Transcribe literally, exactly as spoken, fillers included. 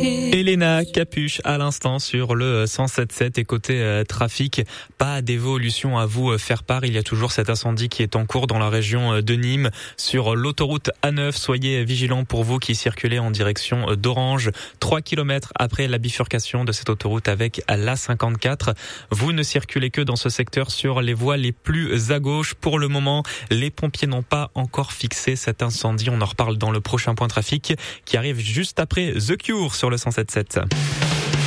Elena Capuche à l'instant sur le cent sept sept et côté euh, trafic, pas d'évolution à vous faire part. Il y a toujours cet incendie qui est en cours dans la région de Nîmes sur l'autoroute A neuf. Soyez vigilants pour vous qui circulez en direction d'Orange. trois kilomètres après la bifurcation de cette autoroute avec l'A cinquante-quatre. Vous ne circulez que dans ce secteur sur les voies les plus à gauche. Pour le moment, les pompiers n'ont pas encore fixé cet incendie. On en reparle dans le prochain point trafic qui arrive juste après The Cure sur le cent sept sept.